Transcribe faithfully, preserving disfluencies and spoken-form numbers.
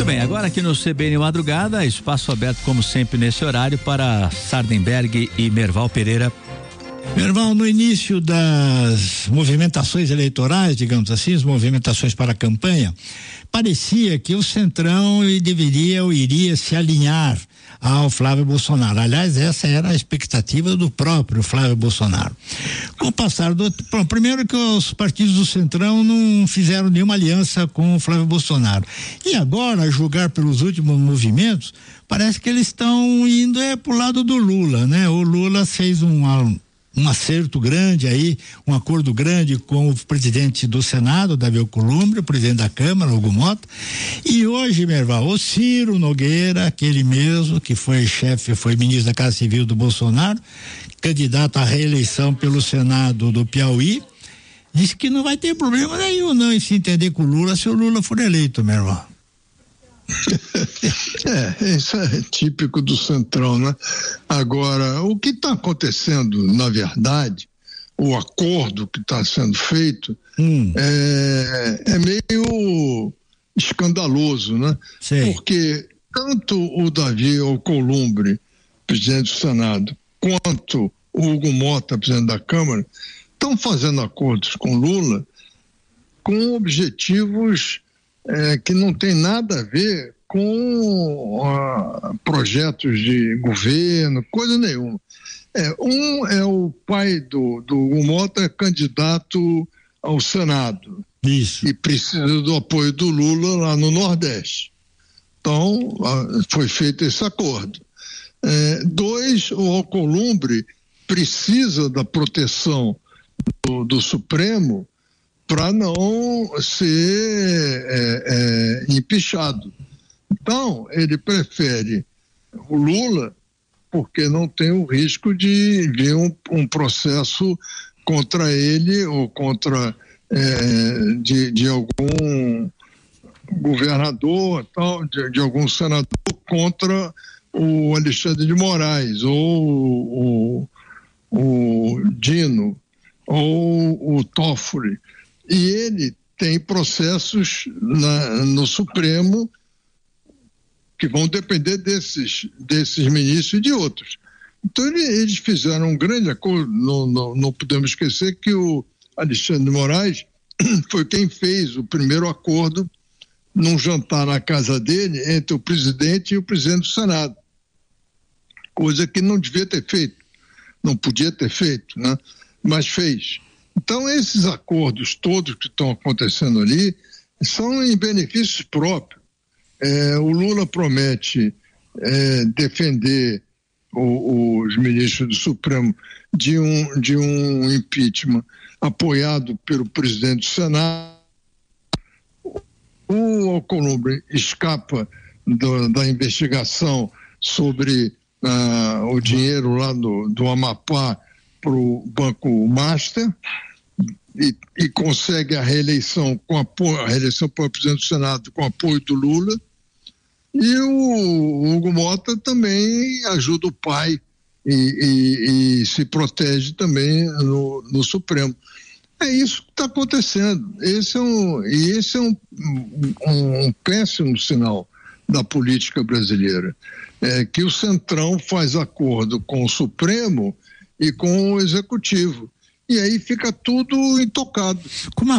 Muito bem, agora aqui no C B N Madrugada, espaço aberto como sempre nesse horário para Sardenberg e Merval Pereira. Merval, no início das movimentações eleitorais, digamos assim, as movimentações para a campanha, parecia que o Centrão deveria ou iria se alinhar ao Flávio Bolsonaro. Aliás, essa era a expectativa do próprio Flávio Bolsonaro. Com o passar do... Bom, primeiro que os partidos do Centrão não fizeram nenhuma aliança com o Flávio Bolsonaro. E agora, a julgar pelos últimos movimentos, parece que eles estão indo é pro lado do Lula, né? O Lula fez um... um acerto grande aí, um acordo grande com o presidente do Senado, Davi Alcolumbre, o presidente da Câmara, Hugo Motta, e hoje, Merval, o Ciro Nogueira, aquele mesmo que foi chefe, foi ministro da Casa Civil do Bolsonaro, candidato à reeleição pelo Senado do Piauí, disse que não vai ter problema nenhum não em se entender com o Lula se o Lula for eleito, Merval. É, isso é típico do Centrão, né? Agora, o que está acontecendo, na verdade, o acordo que está sendo feito hum. é, é meio escandaloso, né? Sei. Porque tanto o Davi Alcolumbre, presidente do Senado, quanto o Hugo Motta, presidente da Câmara, estão fazendo acordos com Lula com objetivos É, que não tem nada a ver com uh, projetos de governo, coisa nenhuma. É, um é o pai do, do Hugo Motta, candidato ao Senado. Isso. E precisa do apoio do Lula lá no Nordeste. Então, uh, foi feito esse acordo. É, dois, o Alcolumbre precisa da proteção do, do Supremo para não ser é, é, empichado. Então, ele prefere o Lula porque não tem o risco de vir um, um processo contra ele ou contra é, de, de algum governador, tal, de, de algum senador contra o Alexandre de Moraes ou o, o Dino ou o Toffoli. E ele tem processos na, no Supremo que vão depender desses, desses ministros e de outros. Então ele, eles fizeram um grande acordo, não, não, não podemos esquecer que o Alexandre de Moraes foi quem fez o primeiro acordo num jantar na casa dele entre o presidente e o presidente do Senado, coisa que não devia ter feito, não podia ter feito, né? Mas fez. Então, esses acordos todos que estão acontecendo ali são em benefícios próprios. É, o Lula promete é, defender o, os ministros do Supremo de um, de um impeachment apoiado pelo presidente do Senado. O Alcolumbre escapa do, da investigação sobre ah, o dinheiro lá do, do Amapá para o Banco Master e, e consegue a reeleição com apoio, a reeleição para o presidente do Senado com apoio do Lula, e o Hugo Motta também ajuda o pai e, e, e se protege também no, no Supremo. É isso que está acontecendo. Esse é um, e esse é um, um, um péssimo sinal da política brasileira, é que o Centrão faz acordo com o Supremo e com o Executivo. E aí fica tudo intocado. Como a